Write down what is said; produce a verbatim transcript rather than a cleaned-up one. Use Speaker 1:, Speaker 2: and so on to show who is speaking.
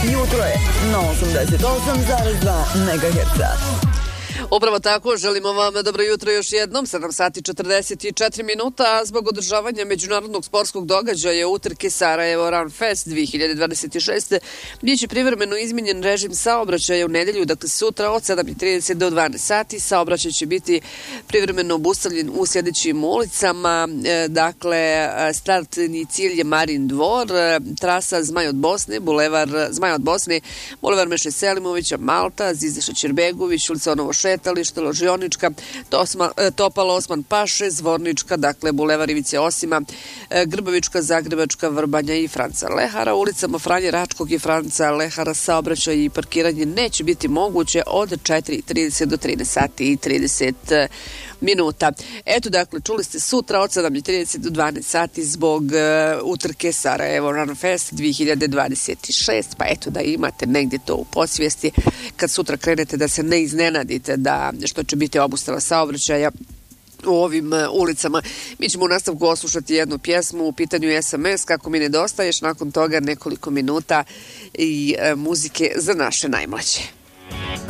Speaker 1: Jutro je na osamdeset osam zarez dva megaherca.
Speaker 2: Upravo tako, želimo vam dobro jutro još jednom, sedam sati četrdeset četiri minuta. Zbog održavanja međunarodnog sportskog događaja utrke Sarajevo Run Fest dve hiljade dvadeset šeste biće privremeno izmijenjen režim saobraćaja u nedelju, dakle sutra od sedam i trideset do dvanaest sati. Saobraćaj će biti privremeno obustavljen u sljedećim ulicama, dakle startni cilj je Marin Dvor, trasa Zmaj od Bosne, bulevar Zmaj od Bosne, bulevar Meše Selimovića, Malta, Zize Šećerbegović, ulica Onovo Šetalište, Ložionička, Tosma, Topala Osman Paše, Zvornička, dakle bulevar Ivice Osima, Grbavička, Zagrebačka, Vrbanja i Franca Lehara. Ulicama Franje Račkog i Franca Lehara saobraćaj i parkiranje neće biti moguće od četiri i trideset do trinaest sati i trideset minuta. Eto, dakle, čuli ste sutra od sedam i trideset do dvanaest sati zbog uh, utrke Sarajevo Run Fest dve hiljade dvadeset šeste, pa eto da imate negdje to u podsvijesti kad sutra krenete da se ne iznenadite da što će biti obustava saobraćaja u ovim uh, ulicama. Mi ćemo u nastavku oslušati jednu pjesmu, u pitanju S M S Kako mi nedostaješ, nakon toga nekoliko minuta i uh, muzike za naše najmlađe.